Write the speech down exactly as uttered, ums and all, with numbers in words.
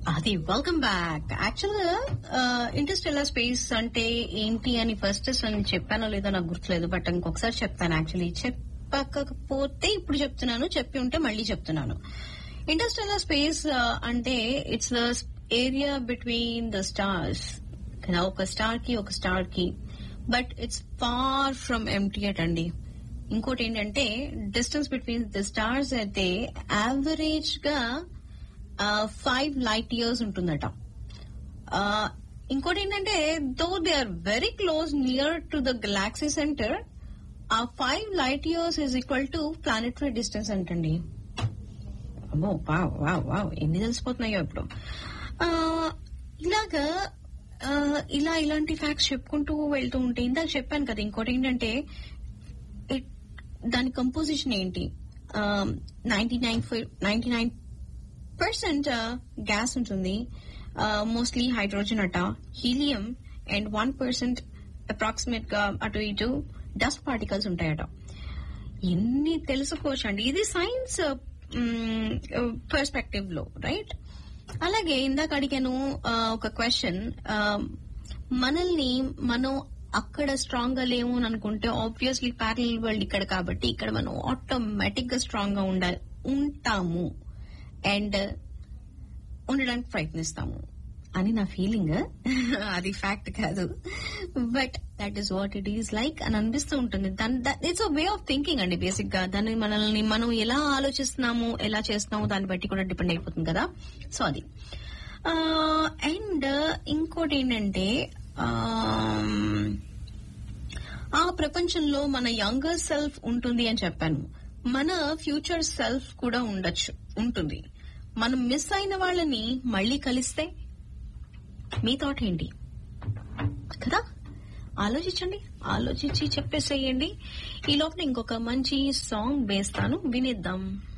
అది welcome back. Actual గా Interstellar space అంటే ఏంటి అని ఫస్ట్ అని చెప్పానో లేదో నాకు గుర్తులేదు, బట్ ఇంకొకసారి చెప్తాను. యాక్చువల్లీ చెప్పకపోతే ఇప్పుడు చెప్తున్నాను, చెప్పి ఉంటే మళ్ళీ చెప్తున్నాను. ఇంటర్స్టెల్లార్ స్పేస్ అంటే it's the area between the stars కదా, ఒక స్టార్ కి ఒక స్టార్ కి, బట్ ఇట్స్ ఫార్ ఫ్రమ్ ఎంటీఎట్ అండి. ఇంకోటి ఏంటంటే డిస్టెన్స్ బిట్వీన్ ద స్టార్స్ అయితే యావరేజ్ గా ఫైవ్ లైట్ ఇయర్స్ ఉంటుందట. ఇంకోటి ఏంటంటే though they are very close near to the Galaxy centre, ఆ five light years is equal to planetary distance అంటండి. అమ్మో వావ్ వావ్ వావ్ ఎన్ని తెలిసిపోతున్నాయో ఇప్పుడు. ఇలాగా ఇలా ఇలాంటి ఫ్యాక్ట్స్ చెప్పుకుంటూ వెళ్తూ ఉంటే, ఇందాక చెప్పాను కదా, ఇంకోటి ఏంటంటే దాని కంపోజిషన్ ఏంటి, ninety nine ninety nine percent gas ఉంటుంది, మోస్ట్లీ హైడ్రోజన్ అట, helium, and one percent approximate గా అటు ఇటు డస్ట్ పార్టికల్స్ ఉంటాయట. ఎన్ని తెలుసుకోవచ్చు అండి, ఇది సైన్స్ పర్స్పెక్టివ్ లో, రైట్? అలాగే ఇందాక అడిగాను ఒక క్వశ్చన్, మనల్ని మనం అక్కడ స్ట్రాంగ్ గా లేము అని అనుకుంటే ఆబ్వియస్లీ ప్యారలల్ వరల్డ్ ఇక్కడ కాబట్టి ఇక్కడ మనం ఆటోమేటిక్ గా స్ట్రాంగ్ గా ఉండాలి ఉంటాము అండ్ ఉండడానికి ప్రయత్నిస్తాము అని నా ఫీలింగ్. అది ఫ్యాక్ట్ కాదు, but that is what it is like అని అనిపిస్తూ ఉంటుంది. It's a way of thinking అండి. బేసిక్ గా దాన్ని మనల్ని మనం ఎలా ఆలోచిస్తున్నాము, ఎలా చేస్తున్నాము దాన్ని బట్టి కూడా డిపెండ్ అయిపోతుంది కదా. సో అది. అండ్ ఇంకోటి ఏంటంటే ఆ ప్రపంచంలో మన యంగర్ సెల్ఫ్ ఉంటుంది అని చెప్పాను, మన ఫ్యూచర్ సెల్ఫ్ కూడా ఉండొచ్చు ఉంటుంది. మనం మిస్ అయిన వాళ్ళని మళ్ళీ కలిస్తే మీ థాట్ ఏంటి కదా? ఆలోచించండి, ఆలోచించి చెప్పేసేయండి. ఈ లోపల ఇంకొక మంచి సాంగ్ వేస్తాను, వినేద్దాం.